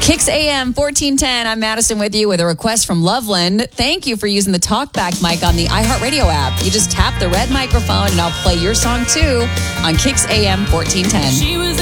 Kicks AM 1410. I'm Madison with you with a request from Loveland. Thank you for using the TalkBack mic on the iHeartRadio app. You just tap the red microphone and I'll play your song too on Kicks AM 1410.